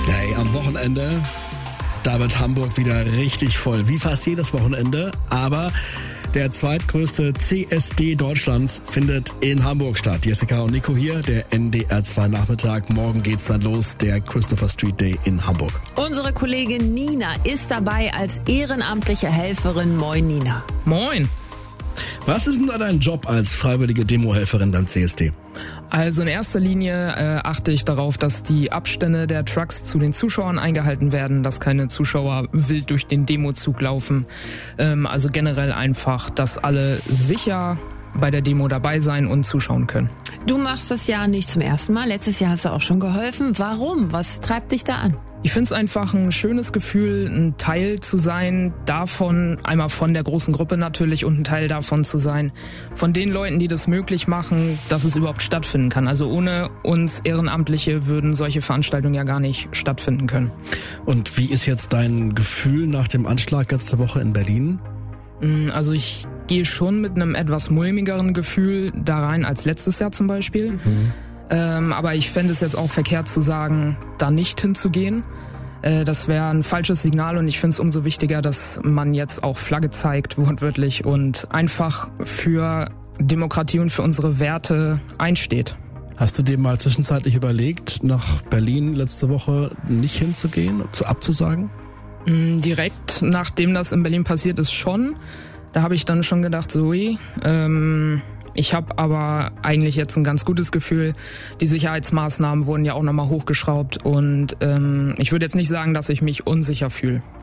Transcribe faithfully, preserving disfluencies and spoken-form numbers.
Hey, am Wochenende, da wird Hamburg wieder richtig voll, wie fast jedes Wochenende, aber der zweitgrößte C S D Deutschlands findet in Hamburg statt. Jessica und Nico hier, der N D R zwei Nachmittag. Morgen geht's dann los, der Christopher Street Day in Hamburg. Unsere Kollegin Nina ist dabei als ehrenamtliche Helferin. Moin, Nina. Moin. Was ist denn da dein Job als freiwillige Demohelferin beim C S D? Also in erster Linie äh, achte ich darauf, dass die Abstände der Trucks zu den Zuschauern eingehalten werden, dass keine Zuschauer wild durch den Demozug laufen. Ähm, also generell einfach, dass alle sicher bei der Demo dabei sein und zuschauen können. Du machst das ja nicht zum ersten Mal. Letztes Jahr hast du auch schon geholfen. Warum? Was treibt dich da an? Ich finde es einfach ein schönes Gefühl, ein Teil zu sein davon, einmal von der großen Gruppe natürlich und ein Teil davon zu sein, von den Leuten, die das möglich machen, dass es überhaupt stattfinden kann. Also ohne uns Ehrenamtliche würden solche Veranstaltungen ja gar nicht stattfinden können. Und wie ist jetzt dein Gefühl nach dem Anschlag letzte Woche in Berlin? Also ich gehe schon mit einem etwas mulmigeren Gefühl da rein als letztes Jahr zum Beispiel. Mhm. Ähm, aber ich fände es jetzt auch verkehrt zu sagen, da nicht hinzugehen. Äh, das wäre ein falsches Signal und ich finde es umso wichtiger, dass man jetzt auch Flagge zeigt, wortwörtlich, und einfach für Demokratie und für unsere Werte einsteht. Hast du dir mal zwischenzeitlich überlegt, nach Berlin letzte Woche nicht hinzugehen, zu abzusagen? Mm, direkt nachdem das in Berlin passiert ist schon. Da habe ich dann schon gedacht, so, ähm, ich habe aber eigentlich jetzt ein ganz gutes Gefühl. Die Sicherheitsmaßnahmen wurden ja auch nochmal hochgeschraubt und ähm, ich würde jetzt nicht sagen, dass ich mich unsicher fühle.